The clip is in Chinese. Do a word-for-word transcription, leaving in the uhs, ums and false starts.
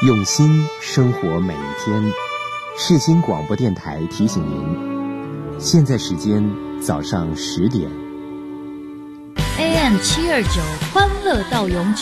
用心生活每一天。世新广播电台提醒您，现在时间早上十点。 A M 七二九，欢乐到永久。